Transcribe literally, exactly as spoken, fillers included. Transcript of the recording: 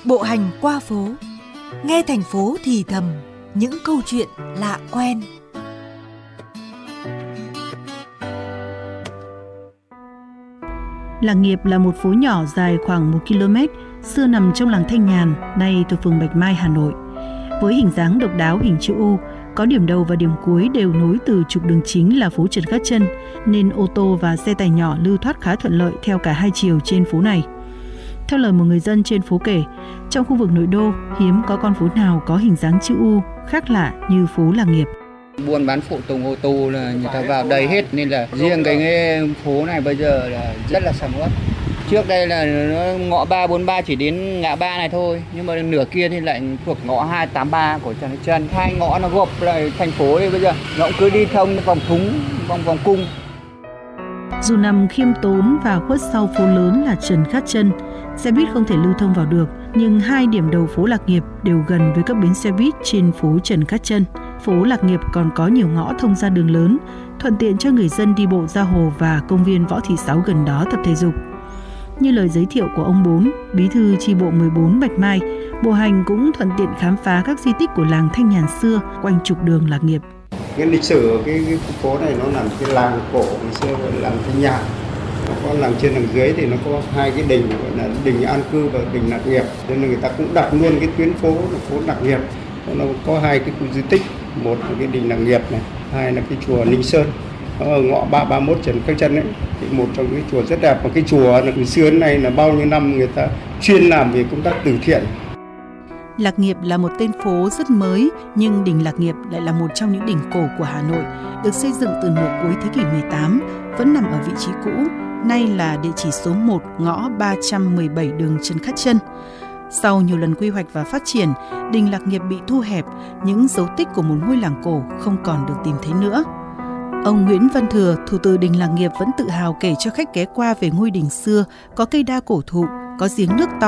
Bộ hành qua phố, nghe thành phố thì thầm những câu chuyện lạ quen. Lạc Nghiệp là một phố nhỏ dài khoảng một ki lô mét, xưa nằm trong làng Thanh Nhàn, nay thuộc phường Bạch Mai, Hà Nội. Với hình dáng độc đáo hình chữ U, có điểm đầu và điểm cuối đều nối từ trục đường chính là phố Trần Khát Trân, nên ô tô và xe tải nhỏ lưu thoát khá thuận lợi theo cả hai chiều trên phố này. Theo lời một người dân trên phố kể, trong khu vực nội đô hiếm có con phố nào có hình dáng chữ U khác lạ như phố Lạc Nghiệp. Buôn bán phụ tùng ô tô là người ta vào đây hết, nên là riêng cái phố này bây giờ là rất là sầm uất. Trước đây là ngõ ba bốn ba chỉ đến ngã ba này thôi, nhưng mà nửa kia thì lại thuộc ngõ hai tám ba của Trần Khát Trân. Hai ngõ nó gộp lại thành phố thì bây giờ nó cũng cứ đi thông vòng thúng, vòng vòng cung. Dù nằm khiêm tốn và khuất sau phố lớn là Trần Khát Trân, xe buýt không thể lưu thông vào được, nhưng hai điểm đầu phố Lạc Nghiệp đều gần với các bến xe buýt trên phố Trần Khát Trân. Phố Lạc Nghiệp còn có nhiều ngõ thông ra đường lớn, thuận tiện cho người dân đi bộ ra hồ và công viên Võ Thị Sáu gần đó tập thể dục. Như lời giới thiệu của ông Bốn, bí thư chi bộ mười bốn Bạch Mai, bộ hành cũng thuận tiện khám phá các di tích của làng Thanh Nhàn xưa quanh trục đường Lạc Nghiệp. Cái lịch sử cái, cái phố này nó nằm cái làng cổ ngày xưa gọi là làng Thanh Nhàn. Nó có làng trên làng dưới thì nó có hai cái đình gọi là đình An Cư và đình Lạc Nghiệp. Nên là người ta cũng đặt luôn cái tuyến phố là phố Lạc Nghiệp. Nó có hai cái khu di tích, một là cái đình Lạc Nghiệp này, hai là cái chùa Ninh Sơn. Ở ngõ ba ba mốt Trần Khát Trân ấy, thì một trong cái chùa rất đẹp, và cái chùa là từ xưa đến nay là bao nhiêu năm người ta chuyên làm về công tác từ thiện. Lạc Nghiệp là một tên phố rất mới, nhưng đình Lạc Nghiệp lại là một trong những đình cổ của Hà Nội, được xây dựng từ nửa cuối thế kỷ mười tám, vẫn nằm ở vị trí cũ, nay là địa chỉ số một ngõ ba trăm mười bảy đường Trần Khát Trân. Sau nhiều lần quy hoạch và phát triển, đình Lạc Nghiệp bị thu hẹp, những dấu tích của một ngôi làng cổ không còn được tìm thấy nữa. Ông Nguyễn Văn Thừa, thủ từ đình Lạc Nghiệp vẫn tự hào kể cho khách ghé qua về ngôi đình xưa, có cây đa cổ thụ, có giếng nước to